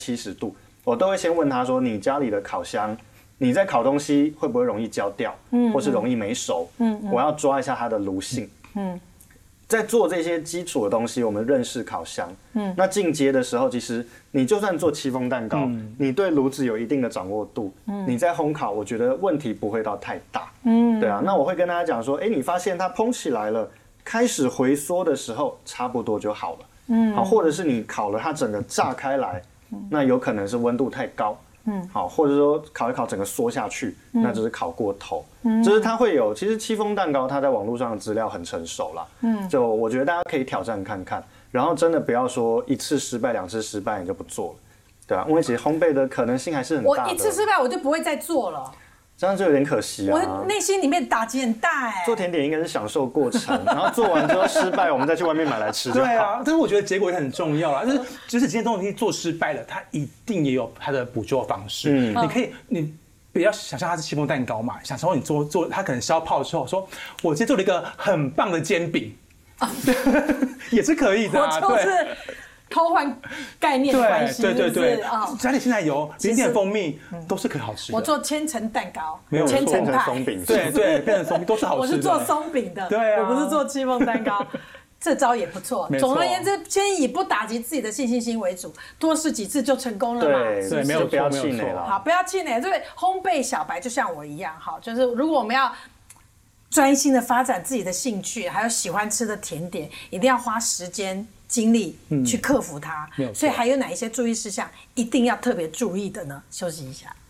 70度，我都会先问他说：你家里的烤箱，你在烤东西会不会容易焦掉，或是容易没熟？我要抓一下它的炉性。在做这些基础的东西，我们认识烤箱。那进阶的时候，其实你就算做戚风蛋糕，你对炉子有一定的掌握度，你在烘烤，我觉得问题不会到太大。对啊，那我会跟大家讲说，你发现它蓬起来了，开始回缩的时候，差不多就好了。好，或者是你烤了它整个炸开来，那有可能是温度太高。好，或者说烤一烤整个缩下去，那就是烤过头。就是它会有，其实戚风蛋糕它在网络上的资料很成熟啦。就我觉得大家可以挑战看看，然后真的不要说1次失败2次失败你就不做了，对啊，因为其实烘焙的可能性还是很大的。 我1次失败我就不会再做了。 这样就有点可惜啊！ 我内心里面打击很大哎。 做甜点应该是享受过程，然后做完之后失败，我们再去外面买来吃就好。 对啊，但是我觉得结果也很重要啦。就是今天东西做失败了，它一定也有它的补救方式。你不要想象它是戚风蛋糕嘛，想说你做它可能烧泡之后，说我今天做了一个很棒的煎饼，也是可以的啊。 我就是偷换概念的关系， 对，加点鲜奶油，淋点蜂蜜，都是可以好吃的。 我做千层蛋糕， 没有千层派， 松饼， 对，变成松饼都是好吃的。 我是做松饼的， 对啊， 我不是做戚风蛋糕。这招也不错。总而言之，先以不打击自己的信心为主，多试几次就成功了嘛。 对，没有不要气馁了。 好，不要气馁。这位烘焙小白就像我一样，好，就是如果我们要专心的发展自己的兴趣，还有喜欢吃的甜点，一定要花时间精力去克服它。所以还有哪一些注意事项一定要特别注意的呢？休息一下。